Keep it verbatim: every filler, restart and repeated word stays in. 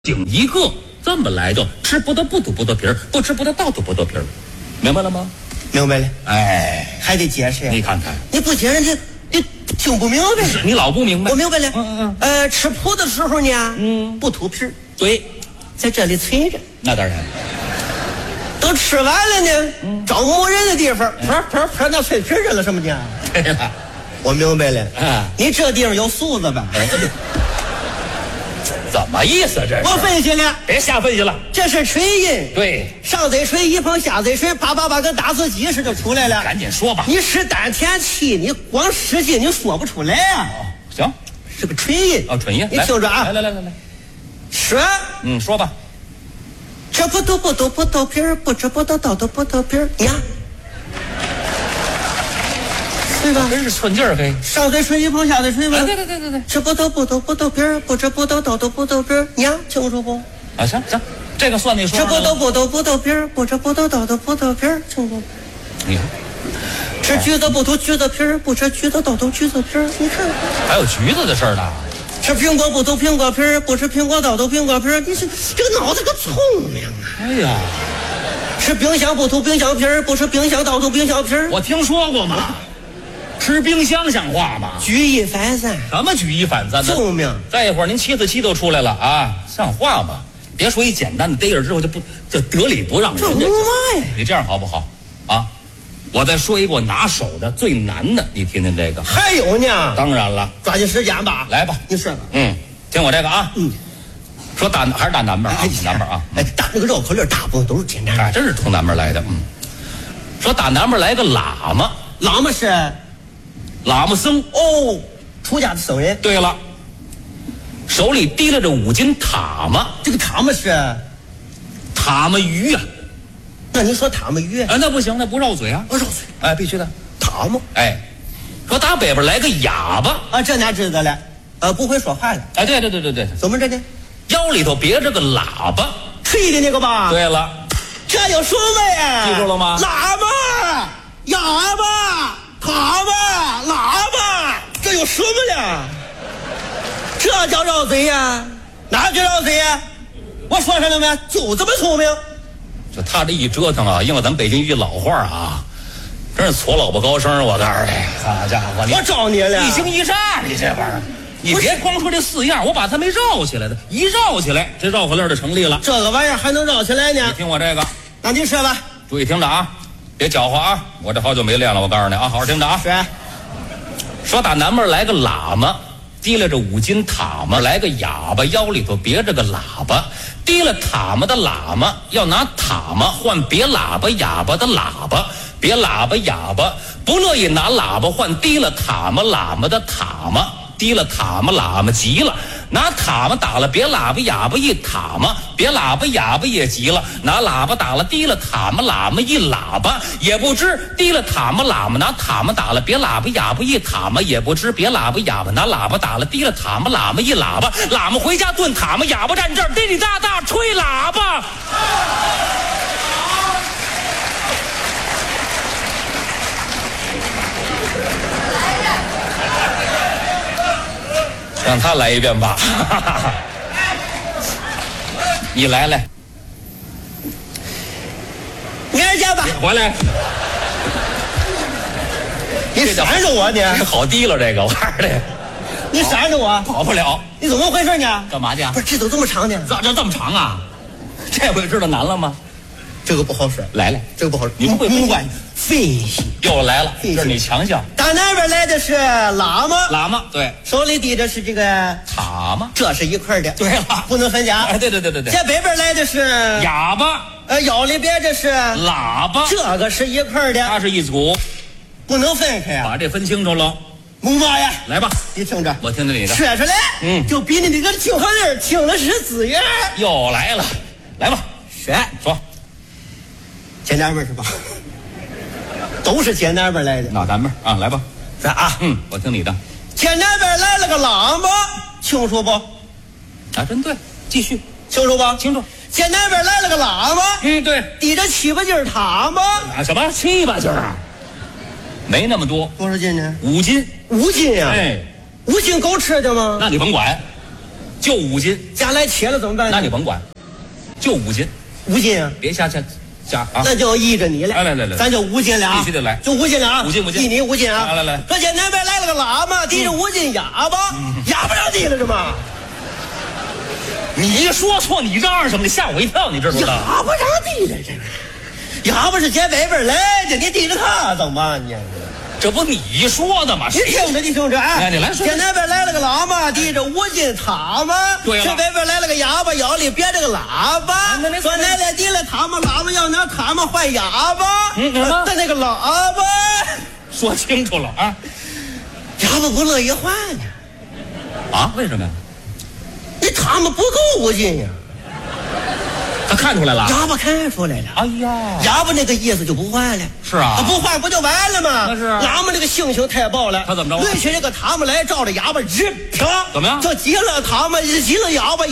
顶一个这么来的，吃不得不吐不得皮儿，不吃不得倒吐不得皮儿，明白了吗？ 明白了。 哎， 还得解释。 你看看， 你不解释你你听不明白。 是你老不明白。 我明白了。 嗯嗯嗯。 呃，吃脯的时候呢， 嗯， 不吐皮儿， 对， 在这里存着。 那当然。 等吃完了呢，嗯、找没人的地方，啪啪啪，那碎皮儿了什么呢？ 对了， 我明白了。 啊， 你这地方有素子吧？ 哎怎么意思？这是我分析了， 别瞎分析了。 这是唇印， 对， 上嘴唇一碰下嘴唇，叭叭叭跟打字机似的出来了。 赶紧说吧。 你是丹田气，你光使劲你说不出来啊。 哦，行， 是个唇印。 哦，唇印。 你听着啊， 来来来来来， 说， 嗯，说吧。 这不都不都不豆皮儿，不吃不豆倒都不豆皮儿呀，对吧？ 真是寸劲儿嘿。 上嘴唇一碰下嘴唇吧。 对对对对对。 吃不豆不豆不豆皮儿，不吃不豆倒都不豆皮儿呀，清楚不？ 啊，行行，这个算你说。 吃不豆不豆不豆皮儿，不吃不豆倒都不豆皮儿，清楚不？ 你看。 吃橘子不吐橘子皮儿，不吃橘子倒吐橘子皮儿，你看。 还有橘子的事儿呢。 吃苹果不吐苹果皮儿，不吃苹果倒吐苹果皮儿，你是这个脑子可聪明啊！ 哎呀， 吃冰箱不吐冰箱皮儿，不吃冰箱倒吐冰箱皮儿。 我听说过嘛，吃冰箱像话吗？ 举一反三。 什么举一反三呢？ 聪明。 再一会儿您七四七都出来了啊，像话吗？别说一简单的逮着之后就不就得理不让人。 这嘛呀？ 你这样好不好啊？我再说一个我拿手的最难的，你听听这个。 还有呢？ 当然了， 抓紧时间吧。 来吧， 你说吧。 嗯，听我这个啊。 嗯。 说大还是大南边啊？南边啊。 哎，大那个绕口令大部分都是简单的。 哎，真是从南边来的。嗯。说大南边来个喇嘛， 喇嘛是喇嘛僧哦，出家的僧人。 对了，手里提拉着五斤塔嘛。 这个塔嘛是塔嘛鱼啊。 那你说塔嘛鱼？ 啊，那不行，那不绕嘴啊！ 不绕嘴， 哎，必须的。 塔嘛， 哎，说打北边来个哑巴啊，这哪知道了？呃，不会说话了。 哎，对对对对对， 怎么着呢？ 腰里头别着个喇叭， 吹的那个吧？ 对了， 这有什么呀？ 记住了吗？ 喇叭、哑巴、塔嘛、喇叭，这有什么呀？这叫绕嘴呀？哪叫绕嘴呀？我说上了没？就这么聪明。 就他这一折腾啊，应了咱北京一句老话啊，真是矬老不高声。我告诉你，好家伙， 我招你了， 一惊一乍，你这玩意儿，你别光说这四样，我把它没绕起来的，一绕起来，这绕口令就成立了。 这个玩意儿还能绕起来呢？ 你听我这个， 那你说吧， 注意听着啊，别搅和啊，我这好久没练了，我告诉你啊，好好听着啊。 是， 说打南边来个喇嘛，提拉着五斤塔嘛，来个哑巴，腰里头别着个喇叭。提了塔嘛的喇嘛要拿塔嘛换别喇叭哑巴的喇叭，别喇叭哑巴不乐意拿喇叭换提了塔嘛喇嘛的塔嘛，提了塔嘛喇嘛急了，拿塔嘛打了别喇叭哑巴一塔嘛，别喇叭哑巴也急了，拿喇叭打了提了塔嘛喇嘛一喇叭，也不知提了塔嘛喇嘛拿塔嘛打了别喇叭哑巴一塔嘛，也不知别喇叭哑巴拿喇叭打了提了塔嘛喇嘛一喇叭，喇嘛回家炖塔嘛，哑巴站这儿滴滴答答吹喇叭。让他来一遍吧。你来来， 你二家吧， 回来。 你闪着我呢？ 好低了这个，我告诉你， 你闪着我， 跑不了。 你怎么回事呢？ 干嘛去？ 不是这都这么长呢？ 咋这这么长啊？这回知道难了吗？ 这个不好说。 来来， 这个不好说。 你不会分析？ 分析又来了，这是你强项。 打南边来的是喇嘛， 喇嘛对， 手里提的是这个塔嘛， 这是一块的。 对了， 不能分家。 哎，对对对对对。 这北边来的是哑巴， 呃，腰里别的是喇叭， 这个是一块的， 它是一组， 不能分开呀。 把这分清楚喽。 木妈呀， 来吧， 你听着， 我听听你的。 说出来， 嗯， 就比你那个听口令听的是资源。 又来了，来吧， 说说， 简南边是吧？都是简南边来的。 那咱们啊，来吧， 说啊， 嗯，我听你的。 简南边来了个喇嘛，清楚不？ 啊，真对，继续， 清楚不？ 清楚。 简南边来了个喇嘛， 嗯，对， 提着七八斤塔嘛。 啊，什么七八斤啊？没那么多， 多少斤呢？ 五斤。 五斤呀、啊？ 哎， 五斤够吃的吗？ 那你甭管， 就五斤， 将来切了怎么办呢？ 那你甭管，就五斤， 五斤啊， 别瞎加加啊。 那就依着你了。 来来来来， 咱就五斤了啊， 必须得来， 就五斤了啊， 五斤五斤， 依你五斤啊。 来来来， 这些南边来了个喇嘛，提着五斤哑巴，哑巴让提了是吗？ 你一说错，你嚷嚷什么？你吓我一跳，你知不知道？ 哑巴让提了这个。哑巴是捡外边来的，你提着他怎么办呢？ 这不你说的吗？ 你听着，你听着啊！ 哎，你来说。 这南边来了个喇嘛，提着五斤塔嘛。 对了。 这外边来了个哑巴，腰里别着个喇叭。 那那说奶奶提了塔嘛，喇嘛要拿塔嘛换哑巴。 嗯，什么？ 的那个喇叭。 说清楚了啊！ 哑巴不乐意换呢。 啊？为什么呀？ 你塔嘛不够五斤呀。 他看出来了， 哑巴看出来了。 哎呀， 哑巴那个意思就不换了。 是啊， 不换不就完了吗？ 那是。 喇嘛这个性情太暴了， 他怎么着？ 抡起这个塔嘛来，照着哑巴直啪， 怎么样？ 这急了塔嘛，急了哑巴。